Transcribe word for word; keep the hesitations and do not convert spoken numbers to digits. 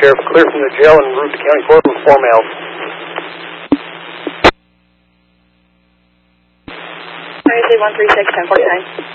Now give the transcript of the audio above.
Sheriff, clear from the jail and route to county court with four males. one three six, ten forty-nine.